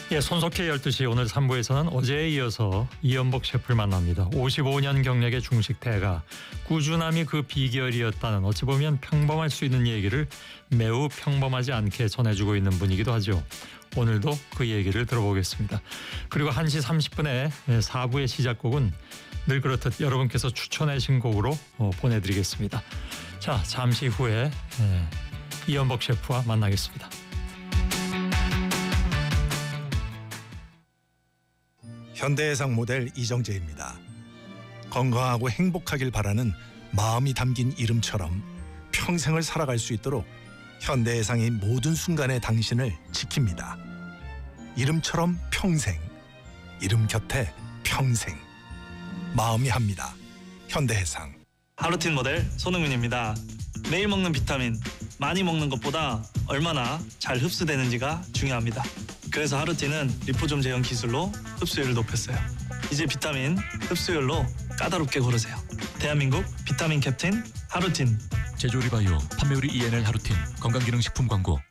예, 손석희 12시 오늘 3부에서는 어제에 이어서 이연복 셰프를 만납니다. 55년 경력의 중식 대가, 꾸준함이 그 비결이었다는 어찌 보면 평범할 수 있는 얘기를 매우 평범하지 않게 전해주고 있는 분이기도 하죠. 오늘도 그 얘기를 들어보겠습니다. 그리고 1시 30분에 4부의 시작곡은 늘 그렇듯 여러분께서 추천하신 곡으로 보내드리겠습니다. 자, 잠시 후에 이연복 셰프와 만나겠습니다. 현대해상 모델 이정재입니다. 건강하고 행복하길 바라는 마음이 담긴 이름처럼 평생을 살아갈 수 있도록 현대해상이 모든 순간에 당신을 지킵니다. 이름처럼 평생, 이름 곁에 평생. 마음이 합니다. 현대해상. 하루틴 모델 손흥민입니다. 매일 먹는 비타민, 많이 먹는 것보다 얼마나 잘 흡수되는지가 중요합니다. 그래서 하루틴은 리포좀 제형 기술로 흡수율을 높였어요. 이제 비타민 흡수율로 까다롭게 고르세요. 대한민국 비타민 캡틴 하루틴. 제조리바이오 판매우리 ENL 하루틴 건강기능식품 광고.